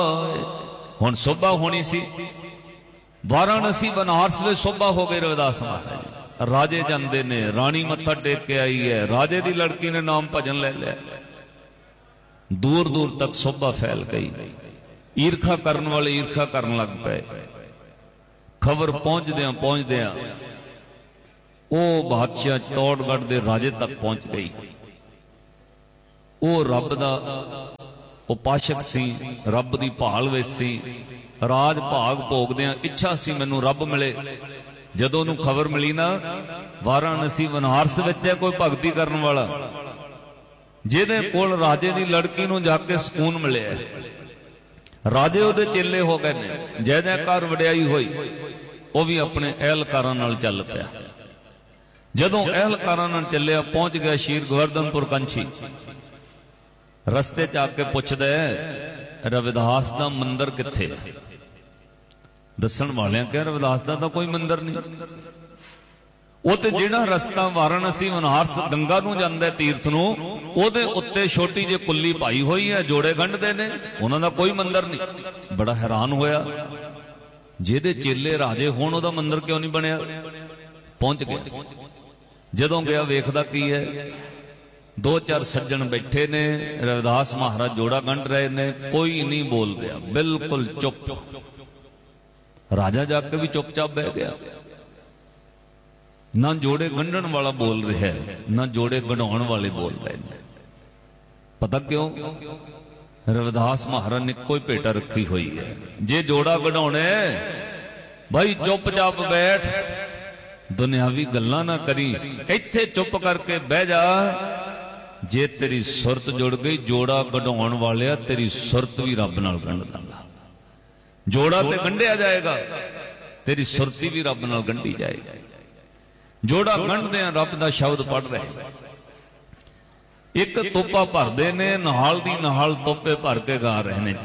हुण शोभा होनी सी वाराणसी बनारस में शोभा हो गई। रविदास महाराज राजे जाते ने, राणी मत्था टेक के आई है, राजे की लड़की ने नाम भजन ले लिया, दूर दूर तक शोभा फैल गई। ईर्खा करने वाले ईर्खा करन लग पे। खबर पहुंचदे वो बादशाह चित्तौड़गढ़ के राजे तक पहुंच गई। वो रब दा उपासक सी, रब दी भाल विच सी, राज भाग भोगदियां इच्छा सी मैनू रब मिले। जदों नूं खबर मिली ना वाराणसी बनारस विच है कोई भगती करन वाला, जिहदे कोल राजे दी लड़की नूं जाके सकून मिले, राजे उहदे चेले हो गए ने। जै जैकार वडियाई होई, वह भी अपने अहलकारां नाल चल पिया। जदों अहलकारां नाल चलिया पहुंच गया शीर गोवर्धनपुर कंछी। रस्ते च आके पुछदा है रविदास दा मंदिर कित्थे है? दस्सण वालियां कहा रविदास दा तां कोई मंदिर नहीं। वो ते जिहड़ा रस्ता वाराणसी बनारस गंगा नूं जांदा है तीर्थ नूं, ओहदे उत्ते छोटी जी कुल्ली पाई हुई है, जोड़े गंढदे ने, उन्हां दा कोई मंदिर नहीं। बड़ा हैरान होया, जिहदे चेले राजे होण ओहदा मंदिर क्यों नहीं बनिया? पहुंच गया। जदों गया वेखदा की है, दो चार सज्जन बैठे ने, रविदास महाराज जोड़ा गंढ रहे ने, कोई नहीं बोल रहा, बिल्कुल चुप। राजा जाके भी चुपचाप बह गया। ना जोड़े गंढण वाला बोल रहा है, ना जोड़े गढ़ाउण वाले बोल रहे हैं। पता क्यों? रविदास महाराज ने कोई भेटा रखी हुई है, जे जोड़ा गढ़ाउणे भाई चुपचाप बैठ, दुनियावी गल्लां ना करी, इत्थे चुप करके बह जा। जे तेरी सुरत जुड़ गई जोड़ा गढ़ाउण वालिया, तेरी सुरत भी रब नाल गंढ दांगा। जोड़ा ते गंढिया जाएगा, तेरी सुरती भी रब नाल गंढी जाएगी। जोड़ा गंढदे रब दा शब्द पढ़ रहे, एक तोपा भरदे ने, नहाल दी नहाल तोपे भर के गा रहे ने।